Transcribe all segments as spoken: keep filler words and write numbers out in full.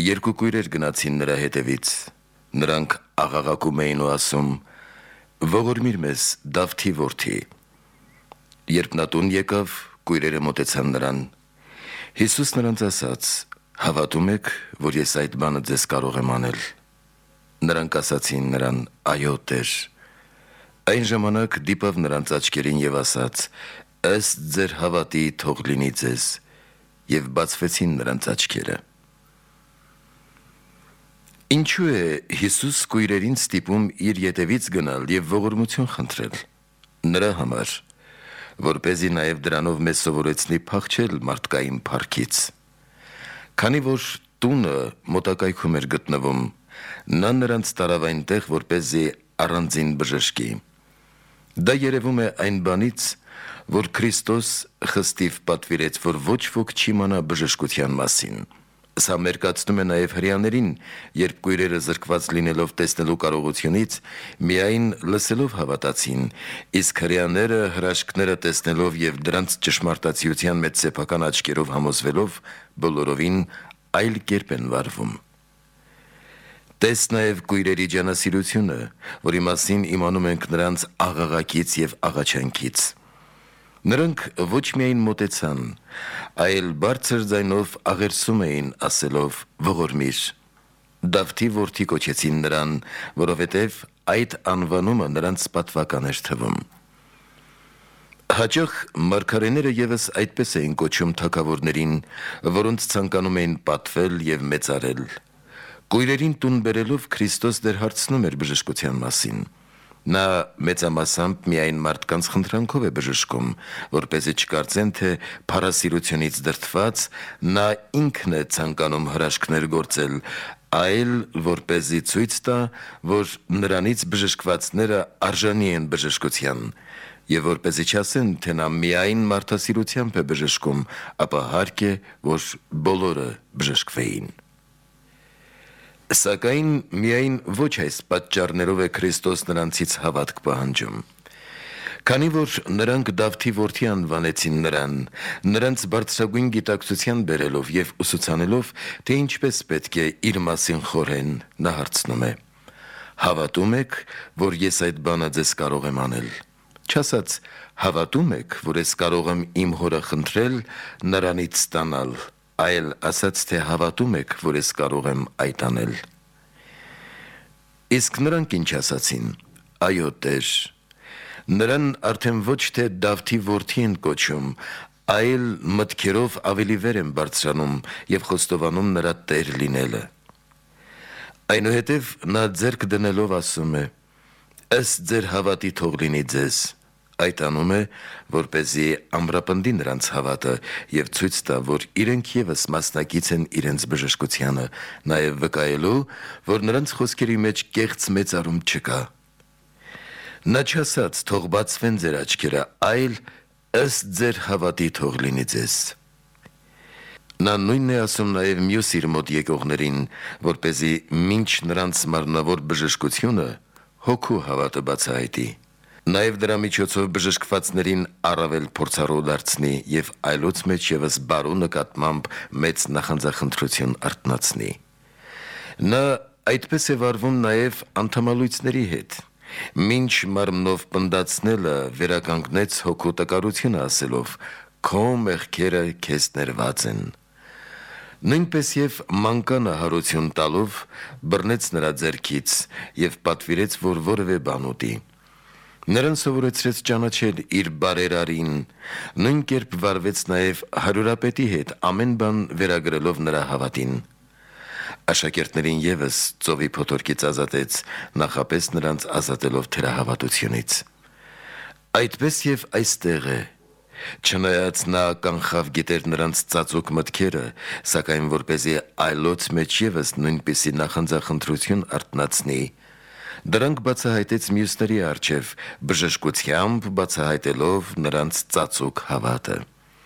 Երկու կույրեր գնացին նրա հետևից, նրանք աղաղակում էին ու ասում. «Ողորմիր մեզ, Դավթի որդի»։ Երբ նա տուն եկավ, կույրերը մոտեցան նրան։ Հիսուս նրանց ասաց. «Հավատում եք, որ ես այդ բանը ձեզ կարող եմ անել»։ Նրանք ասացին նրան. «Այո, Տեր»։ Այն ժամանակ դիպավ նրանց աչքերին և ասաց. «Ըստ ձեր հավատի թող լինի ձեզ», և բացվեցին նրանց աչքերը։ Ինչու է Հիսուս կույրերին ստիպում իր ետևից գնալ և ողորմություն խնդրել։ Նրա համար, որպեսզի նաև դրանով մեզ սովորեցնի փախչել մարդկային փառքից։ Քանի որ տունը մոտակայքում էր գտնվում, նա նրանց տարավ այնտեղ, որպեսզի առանձին բժշկի։ Դա երևում է այն բանից, որ Քրիստոս խստիվ պատվիրեց, որ ոչ ոք չիմանա բժշկության մասին։ Սա մերկացնում է նաև հրեաներին, երբ կույրերը զրկված լինելով տեսնելու կարողությունից, միայն լսելով հավատացին, իսկ հրեաները հրաշքները տեսնելով և դրանց ճշմարտացիության մեջ սեփական աչքերով համոզվելով, բոլորովին այլ կերպ են վարվում։ Տես նաև կույրերի ջանասիրությունը, որի մասին իմանում ենք նրանց աղաղակից և աղաչանքից։ Նրանք ոչ միայն մոտեցան, այլ բարձր ձայնով աղերսում էին, ասելով. «Ողորմիր»։ Դավթի որդի կոչեցին նրան, որովհետև այդ անվանումը նրանց պատվական էր թվում։ Հաճախ մարգարեները ևս այդպես էին կոչում թագավորներին, որոնց ցանկանում էին պատվել և մեծարել։ Կույրերին տուն բերելով Քրիստոս դեռ հարցնում էր բժշկության մասին։ Նա մեծամասամբ միայն մարդկանց խնդրանքով է բժշկում, որպեսզի չկարծեն, թե փառասիրությունից դրդված նա ինքն է ցանկանում հրաշքներ գործել, այլ որպեսզի ցույց տա, որ նրանից բժշկվածները արժանի են բժշկության, և որպեսզի չասեն, թե նա միայն մարդասիրությամբ է բժշկում, ապա հարկ է, որ բոլորը բժշկվեին։ Սակայն միայն ոչ այս պատճառներով է Քրիստոս նրանցից հավատք պահանջում։ Քանի որ նրանք Դավթի որդի անվանեցին նրան, նրանց բարձրագույն գիտակցության բերելով և ուսուցանելով, թե ինչպես պետք է իր մասին խորհեն, նա հարցնում է. «Հավատում եք, որ ես այդ բանը ձեզ կարող եմ անել»։ Չասաց. «Հավատում եք, որ ես կարող եմ իմ Հորը խնդրել նրանից ստանալ», այլ ասաց, թե հավատում եք, որ ես կարող եմ այդ անել։ Իսկ նրանք ինչ ասացին։ «Այո, Տեր»։ Նրան արդեն ոչ թե Դավթի որդի են կոչում, այլ մտքերով ավելի վեր են բարձրանում և խոստովանում նրա Տեր լինելը։ Այնուհետև նա ձեռք դնելով ասում է. «Ըստ ձեր հավատի թող լինի ձեզ»։ Այդ անում է, որպեսզի ամրապնդի նրանց հավատը և ցույց տա, որ իրենք ևս մասնակից են իրենց բժշկությանը, նաև վկայելու, որ նրանց խոսքերի մեջ կեղծ մեծարում չկա։ Նա չասաց. «Թող բացվեն ձեր աչքերը», այլ «Ըստ ձեր հավատի թող լինի ձեզ»։ Նա նույնն է ասում նաև մյուս իր մոտ եկողներին, որպեսզի մինչ նրանց մարմնավոր բժշկությունը հոգու հավատը բացահայտի։ Նաև դրա միջոցով բժշկվածներին առավել փորձառու դարձնի և այլոց մեջ ևս բարու նկատմամբ մեծ նախանձախնդրություն արթնացնի։ Նա այդպես է վարվում նաև անդամալույցների հետ։ Մինչ մարմնով պնդացնելը վերականգնեց հոգու տկարությունը ասելով. «Քո մեղքերը քեզ ներված են»։ Նույնպես և մանկանը հարություն տալով բռնեց նրա ձեռքից և պատվիրեց, որ որևէ բան ուտի։ Նրան սովորեցրեց ճանաչել իր բարերարին, նույն կերպ վարվեց նաև հարյուրապետի հետ, ամեն բան վերագրելով նրա հավատին։ Աշակերտներին ևս ծովի փոթորկից ազատեց, նախապես նրանց ազատելով թերահավատությունից։ Այդպես և այստեղ է։ Չնայած նա կանխավ գիտեր նրանց ծածուկ մտքերը, սակայն որպեսզի այլոց մեջ ևս նույնպիսի նախանձախնդրություն արթնացնի, դրանք բացահայտեց մյուսների առջև, բժշկությամբ բացահայտելով նրանց ծածուկ հավատը։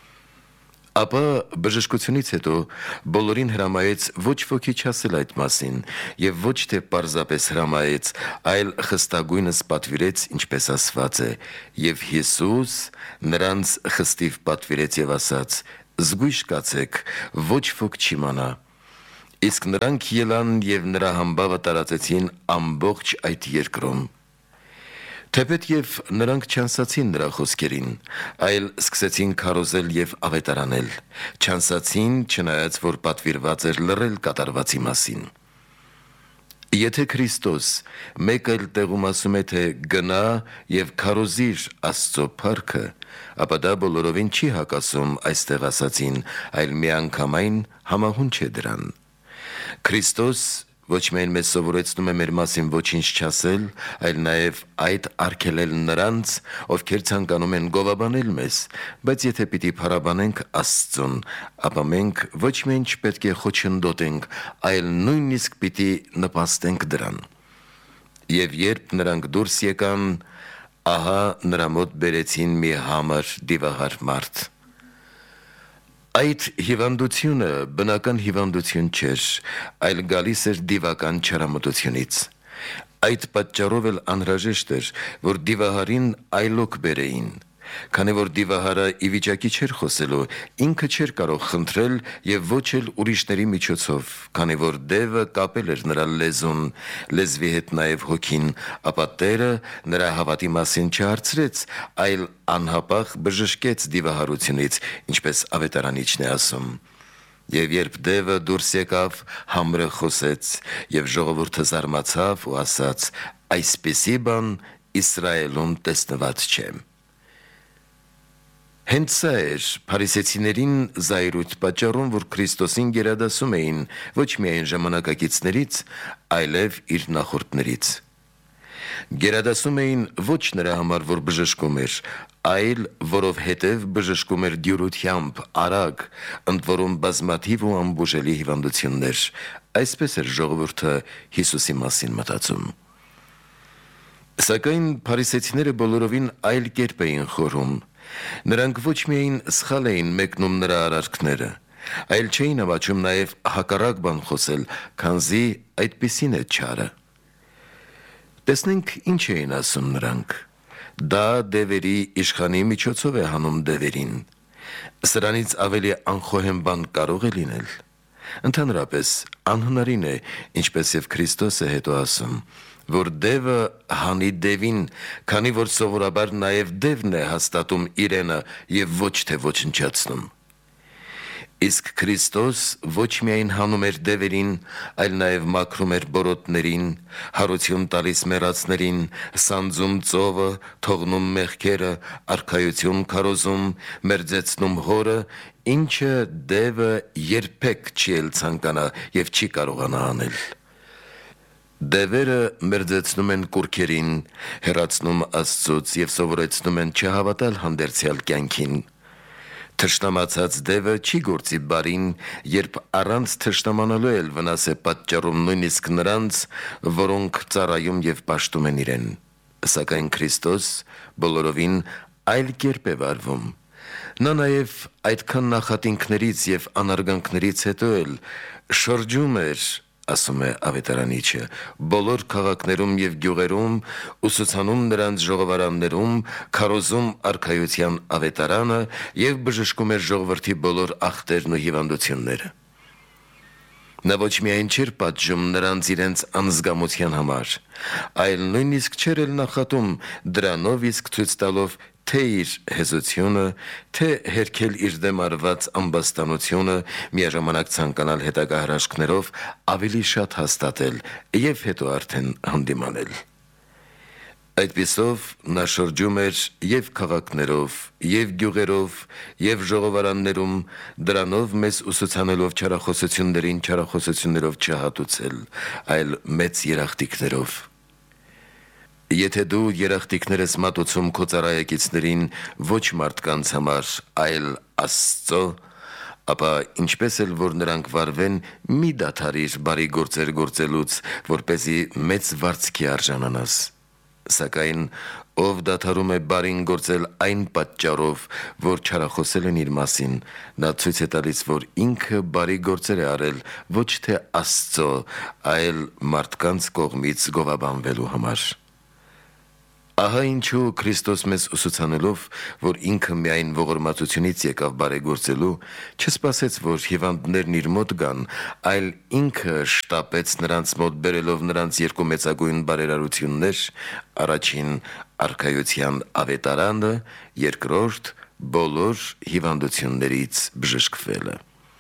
Ապա բժշկությունից հետո բոլորին հրամայեց ոչ ոքի չասել այդ մասին և ոչ թե պարզապես հրամայեց, այլ խստագույնս պատվիրեց, ինչպես ասված է. «Եվ Հիսուս նրանց խստիվ պատվիրեց և ասաց. «Զգույշ կացեք, ոչ ոք չիմանա»։ Իսկ նրանք ելան եւ նրա համբավը տարածեցին ամբողջ այդ երկրում։ Թեպետ եւ նրանք չանսացին նրա խոսքերին, այլ սկսեցին քարոզել եւ ավետարանել, չանսացին, չնայած որ պատվիրված էր լռել կատարվածի մասին։ Եթե Քրիստոս մեկ այլ տեղում ասում է, թե գնա եւ քարոզիր Աստծո փառքը, ապա դա բոլորովին չի հակասում այստեղ ասածին, այլ միանգամայն համահունչ է դրան։ Քրիստոս ոչ միայն մեզ սովորեցնում է մեր մասին ոչինչ չասել, այլ նաև այդ արգելել նրանց, ովքեր ցանկանում են գովաբանել մեզ, բայց եթե պիտի փառաբանենք Աստծուն, ապա մենք ոչ միայն չպետք է խոչընդոտենք, այլ նույնիսկ պիտի նպաստենք դրան։ Եվ երբ նրանք դուրս եկան, ահա նրա մոտ բերեցին մի համր դիվահար մարդ։ Այդ հիվանդությունը բնական հիվանդություն չէր, այլ գալիս էր դիվական չարամտությունից։ Այդ պատճառով էլ անհրաժեշտ էր, որ դիվահարին այլոք բերեին, քանի որ դիվահարը ի վիճակի չէր խոսելու, ինքը չէր կարող խնդրել եւ ոչ էլ ուրիշների միջոցով, քանի որ դևը կապել էր նրա լեզուն, լեզվի հետ նաեւ հոգին, ապա Տերը նրա հավատի մասին չհարցրեց, այլ անհապաղ բժշկեց դիվահարությունից, ինչպես ավետարանիչն է ասում։ Եվ երբ դևը դուրս եկավ, համրը խոսեց, եւ ժողովուրդը զարմացավ ու ասաց. այսպիսի բան Իսրայելում տեսնված չէ։ Հենց սա էր փարիսեցիներին զայրույթ պատճառում, որ Քրիստոսին գերադասում էին ոչ միայն ժամանակակիցներից, այլև իր նախորդներից։ Գերադասում էին ոչ նրա համար, որ բժշկում էր, այլ որովհետև բժշկում էր դյուրությամբ, արագ, ընդ որում բազմաթիվ ու անբուժելի հիվանդություններ։ Այսպես էր ժողովուրդը Հիսուսի մասին մտածում։ Սակայն փարիսեցիները բոլորովին այլ կերպ էին խորհում։ Նրանք ոչ միայն սխալ էին մեկնում նրա արարքները, այլ չէին ամաչում նաև հակառակ բան խոսել, քանզի այդպիսին է չարը։ Տեսնենք ինչ էին ասում նրանք։ Դա դևերի իշխանի միջոցով է հանում դևերին։ Սրանից ավելի անխոհեմ բան կարող է լինել։ Ընդհանրապես անհնարին է, ինչպես եւ Քրիստոսը հետո ասում, որ դևը հանի դևին, քանի որ սովորաբար նաև դևն է հաստատում իրենը եւ ոչ թե ոչնչացնում։ Իսկ Քրիստոս ոչ միայն հանում էր դևերին, այլ նաև մաքրում էր բորոտներին, հարություն տալիս մեռածներին, սանձում ծովը, թողնում մեղքերը, արքայություն քարոզում, մերձեցնում հորը, ինչը դևը երբեք չի էլ ցանկանա եւ չի կարողանա անել։ Դևերը մերձեցնում են կուռքերին, հեռացնում Աստծուց եւ սովորեցնում են չհավատալ հանդերձյալ կյանքին։ Թշնամացած դևը չի գործի բարին, երբ առանց թշնամանալու էլ վնաս է պատճառում նույնիսկ նրանց, որոնք ծառայում եւ պաշտում են իրեն։ Սակայն Քրիստոս բոլորովին այլ կերպ է վարվում։ Նա նաեւ այդքան նախատինքներից եւ անարգանքներից հետո էլ շրջում էր, ասում է ավետարանիչը, բոլոր քաղաքներում եւ գյուղերում, ուսուցանում նրանց ժողովարաններում, քարոզում արքայության ավետարանը եւ բժշկում էր ժողովրդի բոլոր ախտերն ու հիվանդությունները։ Նա ոչ միայն չէր պատժում նրանց իրենց անզգամության համար, այլ նույնիսկ չէր էլ նախատում դրանով իսկ ցույց տալով թե իր հեզությունը, թե հերքել իր դեմ արված ամբաստանությունը, միաժամանակ ցանկանալ հետագա հրաշքներով ավելի շատ հաստատել եւ հետո արդեն հանդիմանել։ Այդպիսով նա շրջում էր եւ քաղաքներով, եւ գյուղերով, եւ ժողովարաններում, դրանով մեզ ուսուցանելով չարախոսություններին չարախոսություններով չհատուցել, այլ մեծ երախտիկներով։ Եթե դու երախտիկներս մատուցում քո ծառայեկիցներին ոչ մարդկանց համար, այլ Աստծո, ապա ինչպես էլ որ նրանք վարվեն, մի դադարիր բարի գործեր գործելուց, որպեսզի մեծ վարձքի արժանանաս։ Սակայն ով դադարում է բարին գործել այն պատճառով, որ չարախոսել են իր մասին, նա ցույց է տալիս, որ ինքը բարի գործեր է արել ոչ թե Աստծո, այլ մարդկանց կողմից գովաբանվելու համար։ Ահա ինչու Քրիստոս մեզ ուսուցանելով, որ ինքը միայն ողորմածությունից եկավ բարեգործելու, չսպասեց, որ հիվանդներն իր մոտ գան, այլ ինքը շտապեց նրանց մոտ բերելով նրանց երկու մեծագույն բարերարություններ, առաջին արքայության ավետարանը, երկրորդ բոլոր հիվանդություններից բժշկվելը։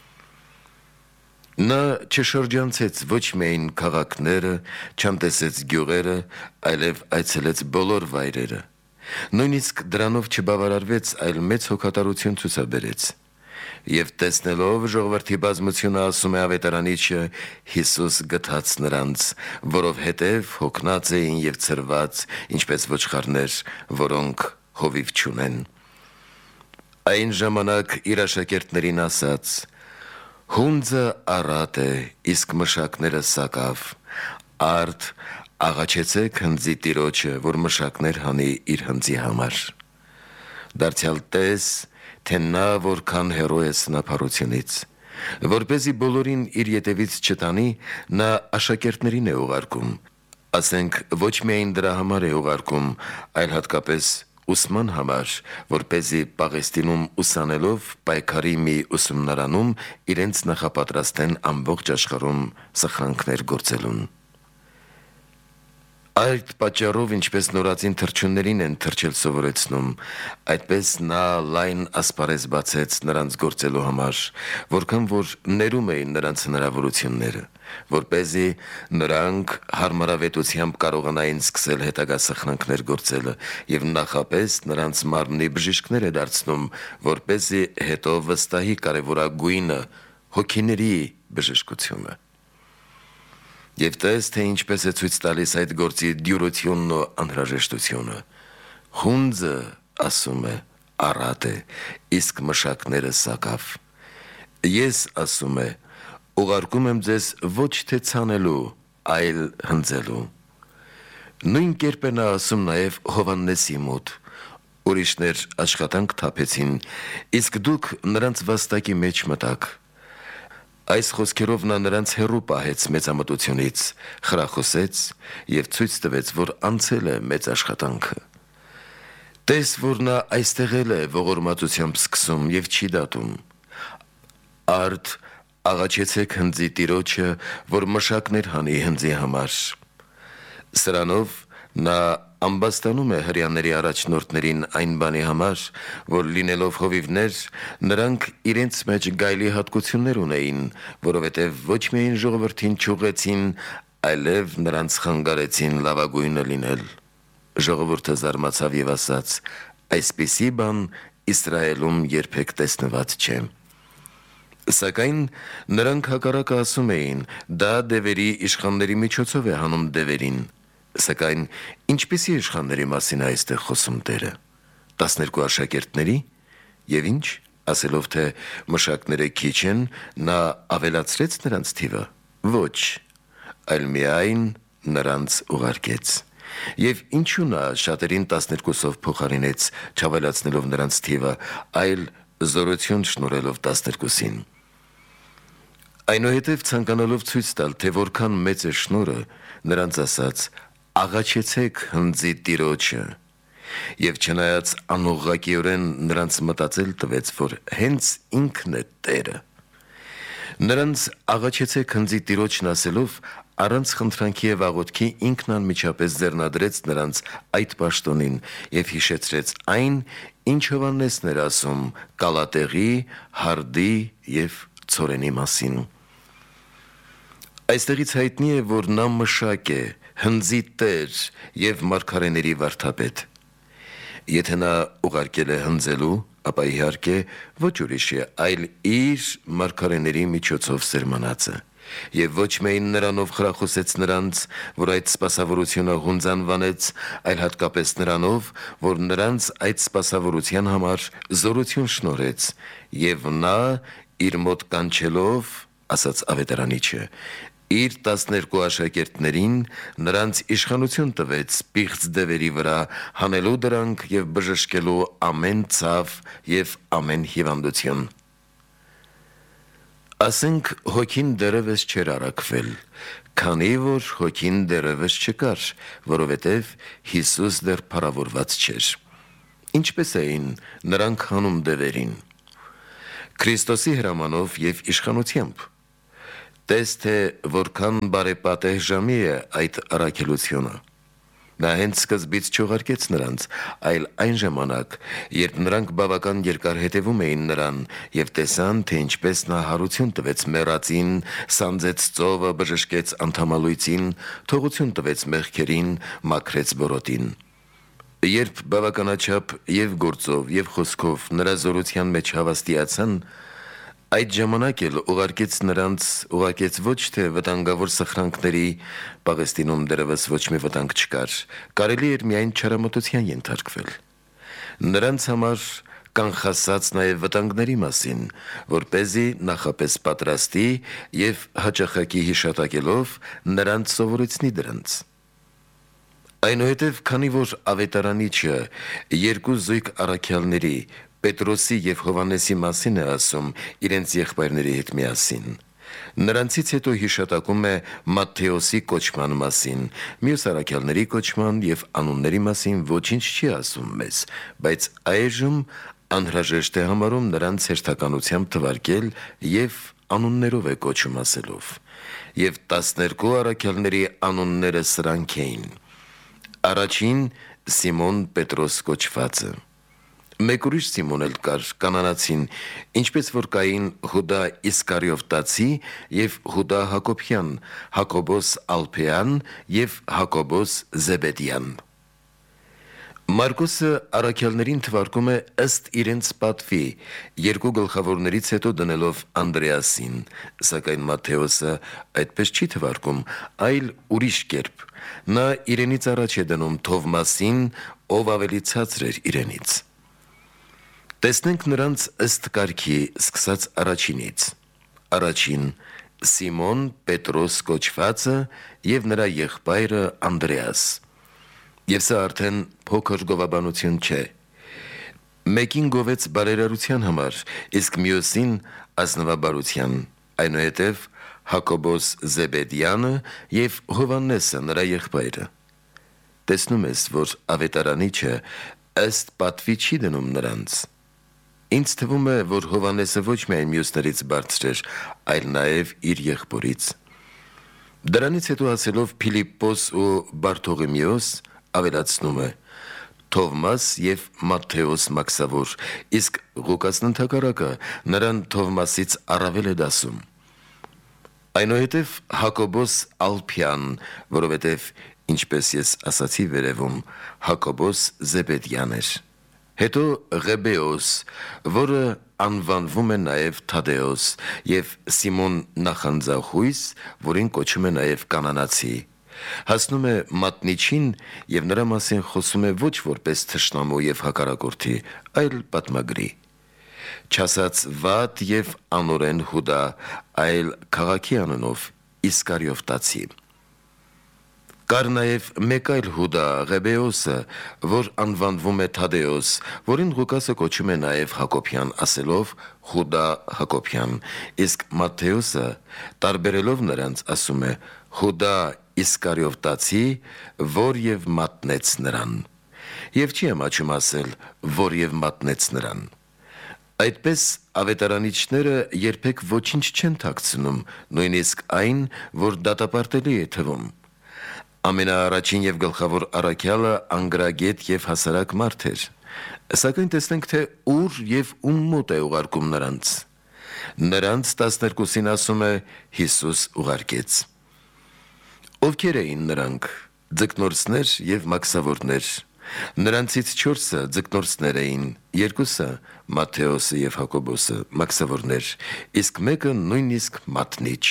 Նա չշրջանցեց ոչ միայն քաղաքները, չամտեսեց գյուղերը, այլև այցելեց բոլոր վայրերը։ Նույնիսկ դրանով չբավարարվեց, այլ մեծ հոգատարություն ցուցաբերեց։ Եվ տեսնելով ժողովրդի բազմությունը, ասում է ավետարանիչը, Հիսուս գթաց նրանց, որովհետև հոգնած էին և ցրված, ինչպես ոչխարներ, որոնք հովիվ չունեն։ Այն ժամանակ իր աշակերտներին ասաց. «Հունձը առատ է, իսկ մշակները սակավ, արդ աղաչեցեք հնձի տիրոջը, որ մշակներ հանի իր հնձի համար»։ Դարձյալ տես, թե նա որքան հեռու է սնափառությունից, որպեսզի բոլորին իր ետևից չտանի, նա աշակերտներին է ուղարկում, ասենք ոչ միայն դրա համար է ուղարկում, այլ հատկապես ուսման համար, որպեսզի Պաղեստինում ուսանելով պայքարի մի ուսումնարանում իրենց նախապատրաստեն ամբողջ աշխարհում սխրանքներ գործելուն։ Այդ պատճառով, ինչպես նորածին թռչուններին են թռչել սովորեցնում, այդպես նա լայն ասպարեզ բացեց նրանց գործելու համար, որքան որ ներում էին նրանց հնարավորությունները, որպեսզի նրանք հարմարավետությամբ կարողանային սկսել հետագա սխրանքներ գործելը, և նախապես նրանց մարմնի բժիշկներ է դարձնում, որպեսզի հետո վստահի կարևորագույնը հոգիների բժշկությունը։ Եվ տես, թե ինչպես է ցույց տալիս այդ գործի դյուրությունն ու անհրաժեշտությունը։ Հունձը, ասում է, առատ է, իսկ մշակները սակավ։ Ես, ասում է, ուղարկում եմ ձեզ ոչ թե ցանելու, այլ հնձելու։ Նույն կերպ է նա ասում նաև Հովհաննեսի մոտ. ուրիշներ աշխատանք թափեցին, իսկ դուք նրանց վաստակի մեջ մտաք։ Այս խոսքերով նա նրանց հեռու պահեց մեծամտությունից, խրախուսեց և ցույց տվեց, որ անցել է մեծ աշխատանքը։ Տես, որ նա այստեղ էլ է ողորմածությամբ սկսում և չի դատում. «Արդ աղաչեցեք հնձի տիրոջը, որ մշակներ հանի հնձի համար»։ Սրանով նա ամբաստանում է հրեաների առաջնորդներին այն բանի համար, որ լինելով հովիվներ, նրանք իրենց մեջ գայլի հատկություններ ունեին, որովհետև ոչ միայն ժողովրդին չուղղեցին, այլև նրանց խանգարեցին լավագույնը լինել։ Ժողովուրդը զարմացավ և ասաց. «Այսպիսի բան Իսրայելում երբեք տեսնված չէ»։ Սակայն նրանք հակառակը ասում էին. դա դևերի իշխանների միջոցով է հանում դևերին։ Սակայն ինչպիսի իշխանների մասին է այստեղ խոսում Տերը։ Տասներկու աշակերտների՞։ Եվ ինչ, ասելով, թե մշակները քիչ են, նա ավելացրեց նրանց թիվը։ Ոչ, այլ միայն նրանց ուղարկեց։ Եվ ինչու նա շատերին տասներկուսով փոխարինեց, չավելացնելով նրանց թիվը, այլ զորություն շնորհելով տասներկուսին։ Այնուհետև ցանկանալով ցույց տալ, թե որքան մեծ է շնորհը, նրանց ասաց. «Աղաչեցեք հնձի տիրոջը»։ Եվ չնայած անուղղակիորեն նրանց մտածել տվեց, որ հենց ինքն է Տերը։ Նրանց աղաչեցեք հնձի տիրոջն ասելով, առանց խնդրանքի և աղոթքի ինքն անմիջապես ձեռնադրեց նրանց այդ պաշտոնին և հիշեցրեց այն, ինչ Հովհաննեսն էր ասում կալատեղի, հարդի և ցորենի մասին։ Այստեղից հայտնի է, որ նա մշակ է, հնձի տեր և մարգարեների վարդապետ։ Եթե նա ուղարկել է հնձելու, ապա իհարկե ոչ ուրիշի, այլ իր մարգարեների միջոցով սերմանածը։ Եվ ոչ միայն նրանով խրախուսեց նրանց, որ այդ սպասավորությունը հունձ անվանեց, այլ հատկապես նրանով, որ նրանց այդ սպասավորության համար զորություն շնորհեց, և նա իր մոտ կանչելով, ասաց ավետարանիչը, իր տասներկու աշակերտներին նրանց իշխանություն տվեց պիղծ դևերի վրա, հանելու դրանք և բժշկելու ամեն ցավ և ամեն հիվանդություն։ Ասենք հոգին դեռևս չէր առաքվել, քանի որ հոգին դեռևս չկար, որովհետև Հիսուս դեռ փառավորված չէր։ Ինչպես էին նրանք հանում դևերին։ Քրիստոսի հրամանով եւ իշխանությամբ։ Տես թե որքան բարեպատեհ ժամի է այդ առաքելությունը։ Նա հենց սկզբից չուղարկեց նրանց, այլ այն ժամանակ, երբ նրանք բավական երկար հետևում էին նրան եւ տեսան, թե ինչպես նա հարություն տվեց մեռածին, սանձեց ծովը, բժշկեց անդամալույցին, թողություն տվեց մեղքերին, մաքրեց բորոտին։ Երբ բավականաչափ եւ գործով եւ խոսքով նրա զորության մեջ հավաստիացան, այդ ժամանակ էլ ուղարկեց նրանց, ուղարկեց ոչ թե վտանգավոր սխրանքների, Պաղեստինում դեռևս ոչ մի վտանգ չկար, կարելի էր միայն չարամտության ենթարկվել։ Նրանց համար կանխասած նաև վտանգների մասին, որպեսզի նախապես պատրաստի եւ հաճախակի հիշատակելով նրանց սովորեցնի դրանց։ Այնուհետև, քանի որ ավետարանիչը երկու զույգ առաքյալների Պետրոսի եւ Հովհաննեսի մասին է ասում իրենց եղբայրների հետ միասին, նրանցից հետո հիշատակում է Մատթեոսի կոչման մասին, մյուս առաքյալների կոչման եւ անունների մասին ոչինչ չի ասում մեզ, բայց այժմ անհրաժեշտ է համարում նրանց հերթականությամբ թվարկել եւ անուններով է կոչում ասելով, եւ տասներկու առաքյալների անունները սրանք էին. Առաջին Սիմոն Պետրոս կոչվածը, մեկ ուրիշ Սիմոն էլ կար կանանացին, ինչպես որ կային Հուդա Իսկարիովտացի եւ Հուդա Հակոբյան, Հակոբոս Ալփեյան եւ Հակոբոս Զեբեդյան։ Մարկոսը առաքյալներին թվարկում է ըստ իրենց պատվի, երկու գլխավորներից հետո դնելով Անդրեասին, սակայն Մատթեոսը այդպես չի թվարկում, այլ ուրիշ կերպ։ Նա իրենից առաջ է դնում Թովմասին, ով ավելի ցածր էր իրենից։ Տեսնենք նրանց ըստ կարգի սկսած առաջինից։ Առաջին Սիմոն Պետրոս կոչվածը եւ նրա եղբայրը Անդրեաս։ Եվ սա արդեն փոքր գովաբանություն չէ։ Մեկին գովեց բարերարության համար, իսկ մյուսին ազնվաբարության, այնուհետև Հակոբոս Զեբեդյանը եւ Հովհաննեսը նրա եղբայրը։ Տեսնում ես, որ ավետարանիչը ըստ պատվի չի դնում նրանց։ Ինձ թվում է, որ Հովհաննեսը ոչ միայն մյուսներից բարձր էր, այլ նաև իր եղբորից։ Դրանից հետո ասելով Փիլիպպոս ու Բարթողիմեոս ավելացնում է. Թովմաս եւ Մատթեոս Մաքսավոր, իսկ Ղուկասն ընդհակառակը նրան Թովմասից առավել է դասում։ Այնուհետև Հակոբոս Ալփյան, որովհետև, ինչպես ես ասացի վերևում, Հակոբոս Զեբեդյան էր։ Հետո Ղեբեոս, որը անվանվում է նաև Թադեոս, եւ Սիմոն նախանձախույս, որին կոչում է նաև կանանացի։ Հասնում է մատնիչին եւ նրա մասին խոսում է ոչ որպես թշնամու եւ հակառակորդի, այլ պատմագրի։ Չասած վատ եւ անօրեն Հուդա, այլ քաղաքի անունով Իսկարիովտացի։ Կար նաև մեկ այլ Հուդա Ղեբեոսը, որ անվանվում է Թադեոս, որին Ղուկասը կոչում է նաև Հակոբյան, ասելով Հուդա Հակոբյան, իսկ Մատթեոսը տարբերելով նրանց ասում է Հուդա Իսկարիովտացի, որ եւ մատնեց նրան։ Եվ չի ամաչում ասել, որ եւ մատնեց նրան։ Այդպես ավետարանիչները երբեք ոչինչ չեն թաքցնում, նույնիսկ այն, որ դատապարտելի է թվում։ Ամենաառաջին եւ գլխավոր առաքյալը անգրագետ եւ հասարակ մարդ էր, սակայն տեսնենք, թե ուր եւ ում մոտ է ուղարկում նրանց։ Նրանց տասներկուսին ասում է Հիսուս ուղարկեց։ Ովքեր էին նրանք, ձկնորսներ եւ մաքսավորներ։ Նրանցից չորսը ձկնորսներ էին, երկուսը Մատթեոսը եւ Հակոբոսը մաքսավորներ, իսկ մեկը նույնիսկ մատնիչ։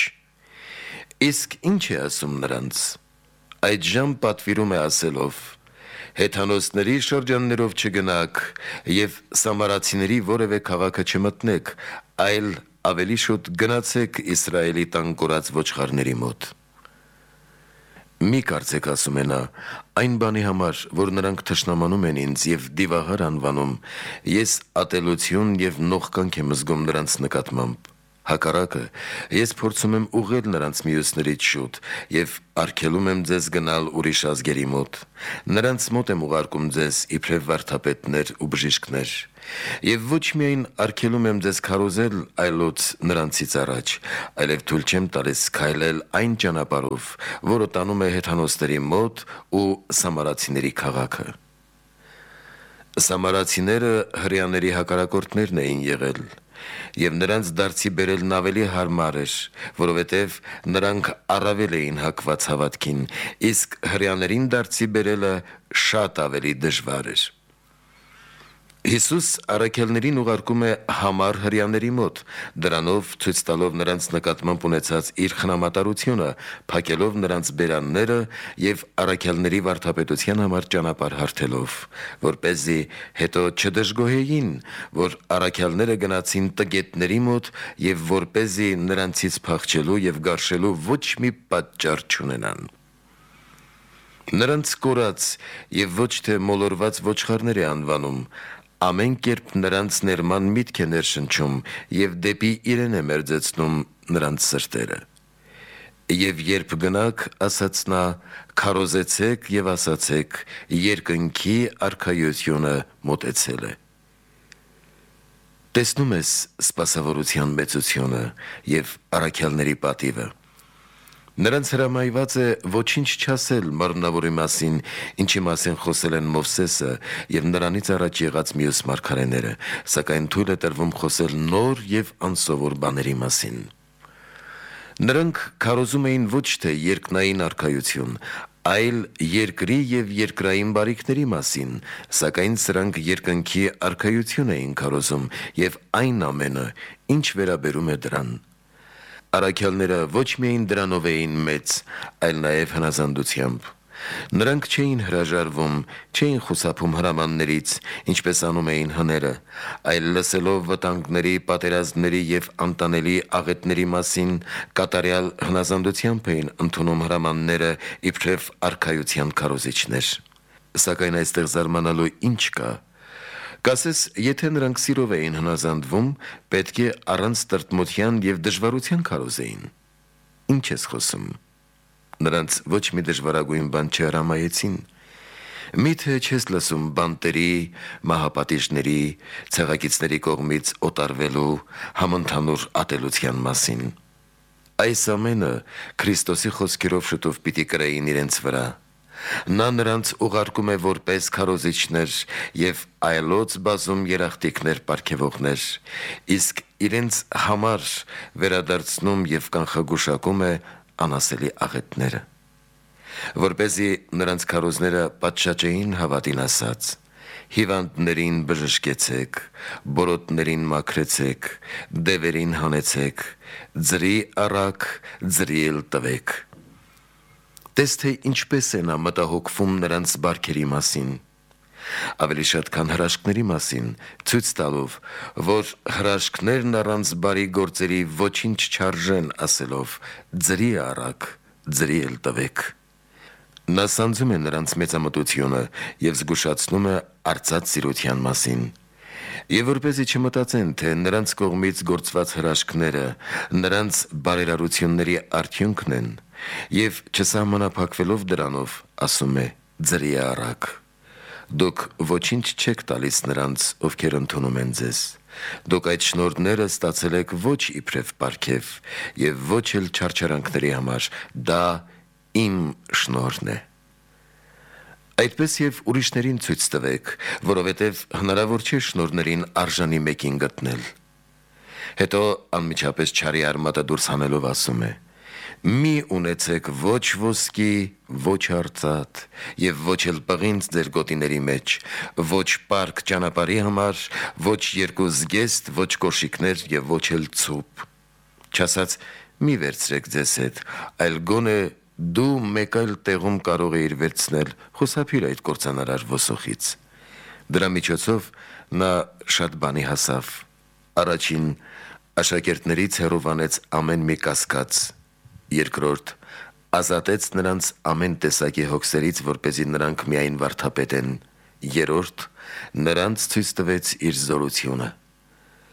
Իսկ ինչ է ասում նրանց։ Այդ ժամ պատվիրում է ասելով. հեթանոսների շրջաններով չգնաք եւ սամարացիների որևէ քաղաքը չմտնեք, այլ ավելի շուտ գնացեք Իսրայելի տան կորած ոչխարների մոտ։ Մի կարծեք, ասում է նա, այն բանի համար, որ նրանք թշնամանում են ինձ եւ դիվահար անվանում, ես ատելություն եւ նողկանք եմ զգում նրանց նկատմամբ, Հակառակը, ես փորձում եմ ուղղել նրանց մյուսներից շուտ եւ արգելում եմ ձեզ գնալ ուրիշ ազգերի մոտ։ Նրանց մոտ եմ ուղարկում ձեզ իբրև վարդապետներ ու բժիշկներ։ Եվ ոչ միայն արգելում եմ ձեզ քարոզել այլոց նրանցից առաջ, այլև թույլ չեմ տալիս քայլել այն ճանապարհով, որը տանում է հեթանոսների մոտ ու սամարացիների քաղաքը։ Սամարացիները հրեաների հակառակորդներն էին եղել, եւ նրանց դարձի բերելն ավելի հարմար էր, որովհետեւ նրանք առավել էին հակված հավատքին, իսկ հրեաներին դարձի բերելը շատ ավելի դժվար էր։ Հիսուս առաքյալներին ուղարկում է համառ հրեաների մոտ, դրանով ցույց տալով նրանց նկատմամբ ունեցած իր խնամատարությունը, փակելով նրանց բերանները եւ առաքյալների վարդապետության համար ճանապարհ հարթելով, որպեսզի հետո չդժգոհեին, որ առաքյալները գնացին տգետների մոտ եւ որպեսզի նրանցից փախչելու եւ գարշելու ոչ մի պատճառ չունենան։ Նրանց կորած եւ ոչ թե մոլորված ոչխարներ է անվանում, ամեն կերպ նրանց ներման միտք է ներշնչում եւ դեպի իրեն է մերձեցնում նրանց սրտերը։ Եվ երբ գնաք, ասաց նա, քարոզեցեք եւ ասացեք, երկնքի արքայությունը մոտեցել է։ Տեսնում ես սպասավորության մեծությունը եւ առաքյալների պատիվը։ Նրանց հրամայված է ոչինչ չասել մարմնավորի մասին, ինչի մասին խոսել են Մովսեսը եւ նրանից առաջ եղած մյուս մարգարեները, սակայն թույլ է տրվում խոսել նոր եւ անսովոր բաների մասին։ Նրանք քարոզում էին ոչ թե երկնային արքայություն, այլ երկրի եւ երկրային բարիքների մասին, սակայն սրանք երկնքի արքայություն էին քարոզում եւ այն ամենը, ինչ վերաբերում է դրան։ Առաքյալները ոչ միայն դրանով էին մեծ, այլ նաև հնազանդությամբ։ Նրանք չէին հրաժարվում, չէին խուսափում հրամաններից, ինչպես անում էին հները, այլ լսելով վտանգների, պատերազմների եւ անտանելի աղետների մասին, կատարյալ հնազանդությամբ էին ընդունում հրամանները իբրև արքայության քարոզիչներ։ Սակայն այստեղ զարմանալու ինչ կա։ Կասես, եթե նրանք սիրով էին հնազանդվում, պետք է առանց տրտմության եւ դժվարության քարոզեին։ Ինչ ես խոսում։ Նրանց ոչ մի դժվարագույն բան չհրամայեցին։ Միթե չես լսում բանտերի, մահապատիժների, ցեղակիցների կողմից օտարվելու, համընդհանուր ատելության մասին։ Այս ամենը Քրիստոսի խոսքերով շուտով պիտի կրեին իրենց վրա։ Նա նրանց ուղարկում է որպես քարոզիչներ եւ այլոց բազում երախտիկներ պարգևողներ, իսկ իրենց համար վերադարձնում եւ կանխագուշակում է անասելի աղետները, որպեսզի նրանց քարոզները պատշաճեին հավատին ասած. հիվանդներին բժշկեցեք, բորոտներին մաքրեցեք, դևերին հանեցեք, ձրի առակ, ձրի էլ տվեք։ Տես թե ինչպես է նա մտահոգվում նրանց բարքերի մասին, ավելի շատ քան հրաշքների մասին, ցույց տալով, որ հրաշքներն առանց բարի գործերի ոչինչ չարժեն, ասելով. ձրի առակ, ձրի էլ տվեք։ Նա սանձում է նրանց մեծամտությունը եւ զգուշացնում է արծած սիրության մասին։ Եվ որպեսզի չմտածեն, թե նրանց կողմից գործված հրաշքները նրանց բարերարությունների արդյունքն են, եւ չսահմանափակվելով դրանով, ասում է. ձրի առակ։ Դուք ոչինչ չեք տալիս նրանց, ովքեր ընդունում են ձեզ։ Դուք այդ շնորհները ստացել եք ոչ իբրև պարգև եւ ոչ էլ չարչարանքների համար, դա իմ շնորհն է։ Այդպես եւ ուրիշներին ցույց տվեք, որովհետեւ հնարավոր չէ շնորհներին արժանի մեկին գտնել։ Հետո անմիջապես չարի արմատը դուրս հանելով ասում է. մի ունեցեք ոչ ոսկի, ոչ արծաթ եւ ոչ էլ պղինձ ձեր գոտիների մեջ, ոչ պարկ ճանապարհի համար, ոչ երկու զգեստ, ոչ կոշիկներ եւ ոչ էլ ցուպ։ Չասած մի վերցրեք ձեզ հետ, այլ գոնե դու մեկ այլ տեղում կարող էիր վերցնել, խուսափիր այդ կործանարար ոսոխից։ Դրա միջոցով նա շատ բանի հասավ։ Առաջին աշակերտներից հեռովանեց ամեն մի կասկած, երկրորդ ազատեց նրանց ամեն տեսակի հոգսերից, որպեսզի նրանք միայն վարդապետեն, երրորդ նրանց ցույց տվեց իր զորությունը։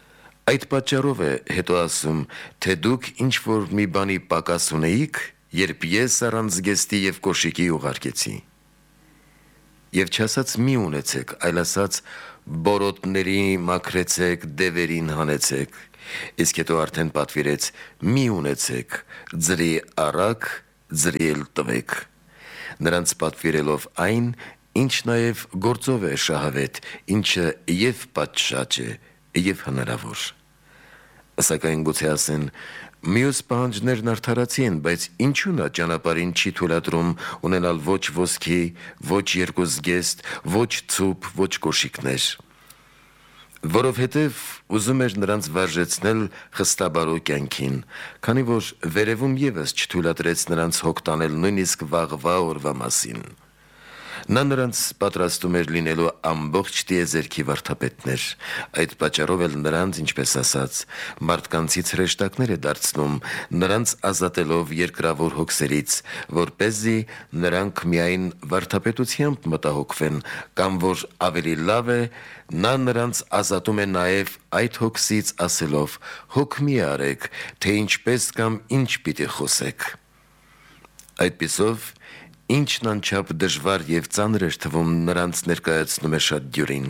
Այդ պատճառով է հետո ասում, թե դուք ինչ-որ մի բանի պակաս ունեիք, երբ ես առանց զգեստի և կոշիկի ուղարկեցի։ Եվ չասաց մի ունեցեք, այլ ասաց բորոտների մաքրեցեք, դևերին հանեցեք, իսկ հետո արդեն պատվիրեց մի ունեցեք, ձրի առակ, ձրի էլ տվեք, նրանց պատվիրելով այն, ինչ նաև գործով է շահավետ, ինչը և պատշաճ է, և հնարավոր։ Սակայն գուցե ասեն, մյուս պահանջներն արդարացի են, բայց ինչու նա ճանապարհին չի թույլատրում ունենալ ոչ ոսկի, ոչ երկու զգեստ, ոչ ցուպ, ոչ կոշիկներ։ Որովհետև ուզում էր նրանց վարժեցնել խստաբարո կյանքին, քանի որ վերևում ևս չթույլատրեց նրանց հոգ տանել նույնիսկ վաղվա օրվա մասին։ Նա նրանց պատրաստում էր լինելու ամբողջ տիեզերքի վարդապետներ, այդ պատճառով էլ նրանց, ինչպես ասաց, մարդկանցից հրեշտակներ է դարձնում, նրանց ազատելով երկրավոր հոգսերից, որպեսզի նրանք միայն վարդապետությամբ մտահոգվեն, կամ որ ավելի լավ է, նա նրանց ազատում է նաև այդ հոգսից ասելով. «Հոգ մի արեք, թե ինչպես կամ ինչ պիտի խոսեք»։ Այդպիսով ինչն անչափ դժվար և ծանր էր թվում նրանց ներկայացնում է շատ դյուրին։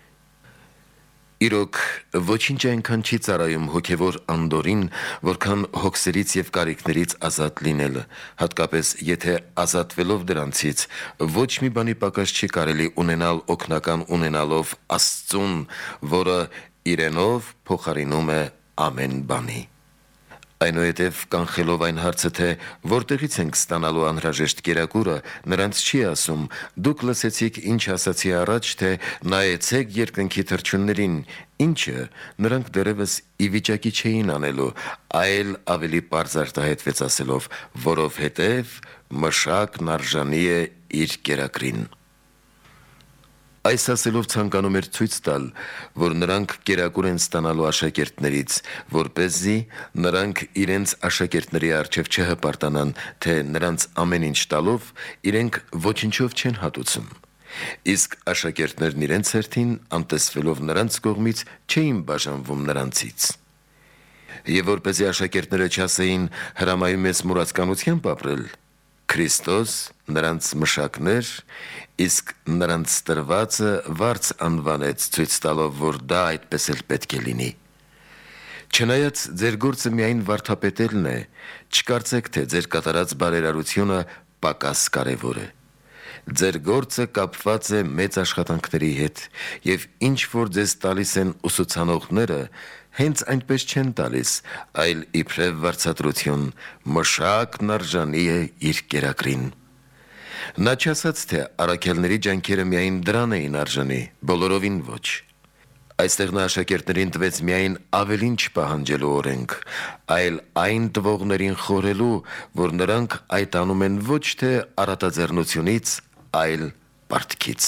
Իրոք, ոչինչ այնքան չի ծառայում հոգևոր անդորին, որքան հոգսերից և կարիքներից ազատ լինելը, հատկապես եթե ազատվելով դրանցից, ոչ մի բանի պակաս չի կարելի ունենալ օգնական ունենալով Աստծուն, որը իրենով փոխարինում է ամեն բանի։ Այնուհետև կանխելով այն հարցը, թե որտեղից ենք ստանալու անհրաժեշտ կերակուրը, նրանց չի ասում. «Դուք լսեցիք, ինչ ասացի առաջ, թե նայեցեք երկնքի թռչուններին», ինչը նրանք դեռևս ի վիճակի չէին անելու, այլ ավելի պարզ արտահայտվեց ասելով. «Որովհետև մշակն արժանի է իր կերակրին»։ Այս ասելով ցանկանում էր ցույց տալ, որ նրանք կերակուր են ստանալու աշակերտներից, որպեսզի նրանք իրենց աշակերտների առջև չհպարտանան, թե նրանց ամեն ինչ տալով իրենք ոչնչով չեն հատուցում։ Իսկ աշակերտներն իրենց հերթին, անտեսվելով նրանց կողմից, չէին բաժանվում նրանցից։ Եվ որպեսզի աշակերտները չասեին հրամայում ես մուրացկանությամբ ապրել, Քրիստոս նրանց մշակներ, իսկ նրանց տրվածը վարձ անվանեց, ցույց տալով, որ դա այդպես էլ պետք է լինի։ Չնայած ձեր գործը միայն վարդապետելն է, չկարծեք, թե ձեր կատարած բարերարությունը պակաս կարևոր է։ Ձեր գործը կապված է մեծ աշխատանքների հետ, և ինչ որ ձեզ տալիս են ուսուցանողները, հենց այնպես չեն տալիս, այլ իբրև վարձատրություն, մշակն արժանի է իր կերակրին։ Նա չասաց, թե առաքյալների ջանքերը միայն դրան էին արժանի, բոլորովին ոչ։ Այստեղ նա աշակերտներին տվեց միայն ավելին չպահանջելու օրենք, այլ այն տվողներին խորելու, որ նրանք այդ անում են ոչ թե առատաձեռնությունից, այլ պարտքից։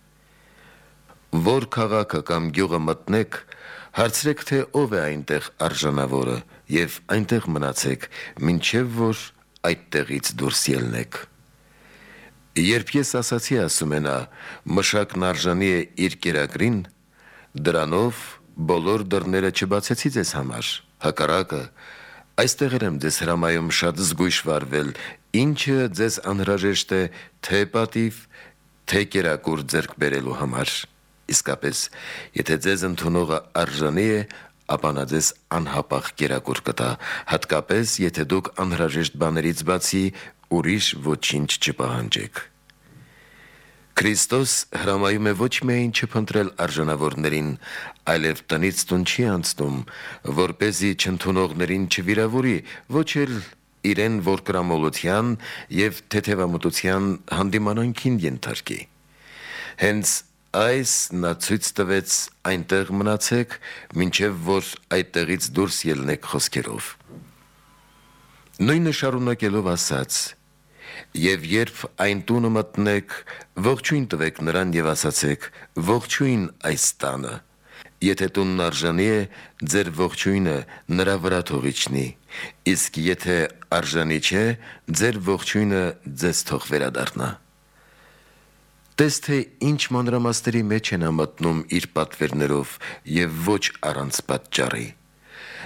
Որ քաղաքը կամ գյուղը մտնեք, հարցրեք, թե ով է այնտեղ արժանավորը, և այնտեղ մնացեք, մինչև որ այդտեղից դուրս ելնեք։ Երբ ես ասացի, ասում է նա, մշակն արժանի է իր կերակրին, դրանով բոլոր դռները չբացեցի ձեզ համար, հակառակը, այստեղ եմ ձեզ հրամայում շատ զգույշ վարվել, ինչը ձեզ անհրաժեշտ է թե պատիվ, թե կերակուր ձեռք բերելու համար։ Իսկապես, եթե ձեզ ընդունողը արժանի է, ապա նա ձեզ անհապաղ կերակուր կտա, հատկապես եթե դուք անհրաժեշտ բաներից բացի ուրիշ ոչինչ չպահանջեք։ Քրիստոս հրամայում է ոչ միայն չփնտրել արժանավորներին, այլև տնից տուն չի անցնում, որպեսզի չընդունողներին չվիրավորի, ոչ էլ իրեն որկրամոլության և թեթևամտության հանդիմանանքին ենթարկի։ Հենց այս նա ցույց տվեց այնտեղ մնացեք, մինչև որ այդտեղից դուրս ելնեք խոսքերով։ Նույնը շարունակելով ասաց. «Եվ երբ այն տունը մտնեք, ողջույն տվեք նրան և ասացեք. ողջույն այս տանը։ Եթե տունն արժանի է, ձեր ողջույնը նրա վրա թող իջնի, իսկ եթե արժանի չէ, ձեր ողջույնը ձեզ թող վերադառնա»։ Տես, թե ինչ մանրամասների մեջ է նա մտնում իր պատվերներով և ոչ առանց պատճառի։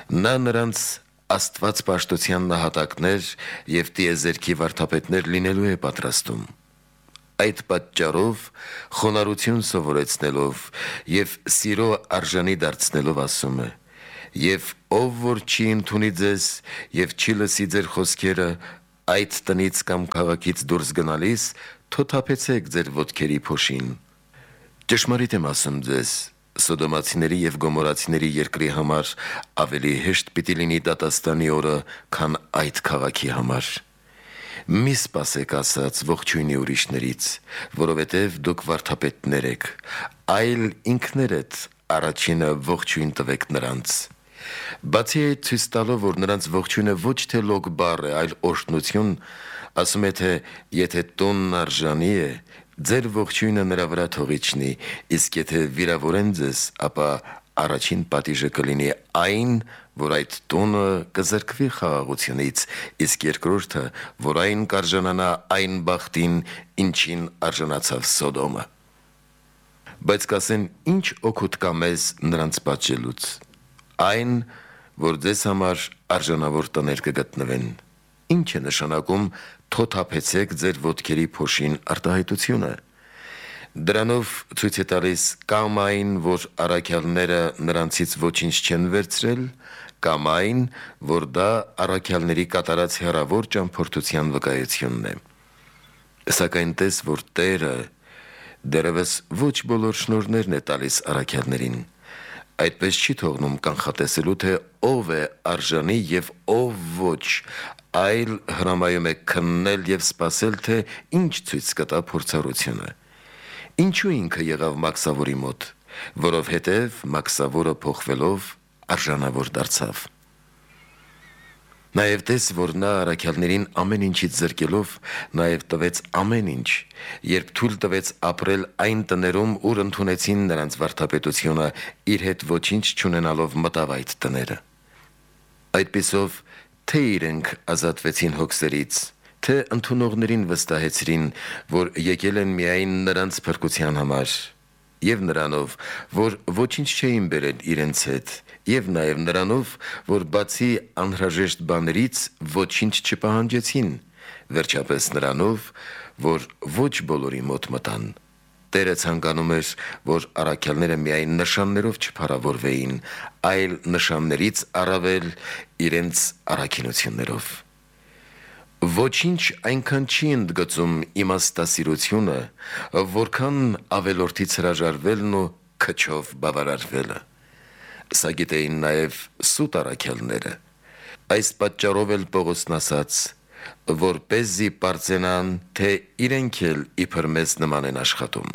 Նա նրանց Աստված պաշտության նահատակներ և տիեզերքի վարդապետներ լինելու է պատրաստում։ Այդ պատճառով խոնարհություն սովորեցնելով և սիրո արժանի դարձնելով ասում է. «Եվ ով որ չի ընդունի ձեզ և չի լսի ձեր խոսքերը, այդ տնից կամ քաղաքից դուրս գնալիս թոթափեցեք ձեր ոտքերի փոշին»։ Ճշմարիտ եմ ասում ձեզ, Սոդոմացիների և Գոմորացիների երկրի համար ավելի հեշտ պիտի լինի դատաստանի օրը, քան այդ քաղաքի համար։ Մի սպասեք ասած ողջույնի ուրիշներից, որովհետև դուք վարդապետներ եք, այլ ինքներդ առաջինը ողջույն տվեք նրանց։ Բացի այդ, ցույց տալով, որ նրանց ողջույնը ոչ թե լոկ բառ է, այլ օրհնություն, ասում է, թե եթե տունն արժանի է, ձեր ողջույնը նրա վրա թող իջնի, իսկ եթե վիրավորեն ձեզ, ապա առաջին պատիժը կլինի այն, որ այդ տունը կզրկվի խաղաղությունից, իսկ երկրորդը, որ այն կարժանանա այն բախտին, ինչին արժանացավ Սոդոմը։ Բայց կասեն, ինչ օգուտ կա մեզ նրանց պատժելուց։ Այն, որ ձեզ համար արժանավոր տներ կգտնվեն։ Ինչ է նշանակում թոթափեցեք ձեր ոտքերի փոշին արտահայտությունը։ Դրանով ցույց է տալիս կամ այն, որ առաքյալները նրանցից ոչինչ չեն վերցրել, կամ այն, որ դա առաքյալների կատարած հեռավոր ճամփորդության վկայությունն է։ Սակայն տես, որ Տերը դեռևս ոչ բոլոր շնորհներն է տալիս առաքյալներին։ Այդպես չի թողնում կանխատեսելու, թե ով է արժանի և ով ոչ, այլ հրամայում է քննել և սպասել, թե ինչ ցույց կտա փորձառությունը։ Ինչու ինքը եղավ մաքսավորի մոտ, որովհետև մաքսավորը փոխվելով արժանավոր դարձավ։ Նաև տես, որ նա առաքյալներին ամեն ինչից զրկելով, նաև տվեց ամեն ինչ, երբ թույլ տվեց ապրել այն տներում, ուր ընդունեցին նրանց վարդապետությունը, իր հետ ոչինչ չունենալով մտավ այդ տները։ Այդպիսով, թե իրենք ազատվեցին հոգսերից, թե ընդունողներին վստահեցրին, որ եկել են միայն նրանց փրկության համար, և նրանով, որ ոչինչ չէին բերել իրենց հետ, և նաև նրանով, որ բացի անհրաժեշտ բաներից ոչինչ չպահանջեցին, վերջապես նրանով, որ ոչ բոլորի մոտ մտան։ Տերը ցանկանում էր, որ առաքյալները միայն նշաններով չփառավորվեին, այլ նշաններից առավել իրենց առաքինություններով։ Ոչինչ այնքան չի ընդգծում իմաստասիրությունը, որքան ավելորդից հրաժարվելն ու քչով բավարարվելը։ Սա գիտեին նաև սուտ առաքյալները։ Այս պատճառով էլ Պողոսն ասաց, որպեսզի պարծենան, թե իրենք էլ իբր մեզ նման են աշխատում։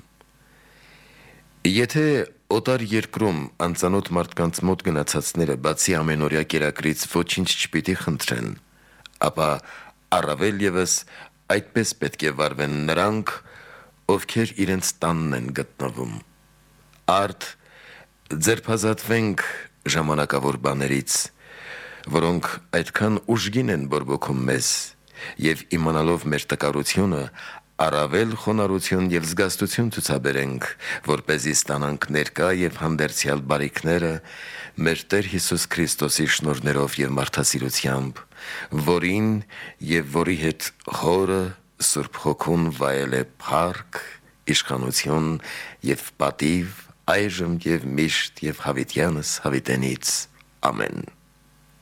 Եթե օտար երկրում անծանոթ մարդկանց մոտ գնացածները բացի ամենօրյա կերակրից ոչինչ չպիտի խնդրեն, ապա առավել ևս այդպես պետք է վարվեն նրանք, ովքեր իրենց տանն են գտնվում։ Արդ ձերբազատվենք ժամանակավոր բաներից, որոնք այդքան ուժգին են բորբոքում մեզ, և իմանալով մեր տկարությունը, առավել խոնարհություն և զգաստություն ցուցաբերենք, որպեսզի ստանանք ներկա և հանդերձյալ բարիքները մեր Տեր Հիսուս Քրիստոսի շնորհներով և մարդասիրությամբ, որին և որի հետ Հորը Սուրբ Հոգուն վայել է փառք, իշխանություն և պատիվ այժմ և միշտ և հավիտյանս հավիտենից։ Ամեն։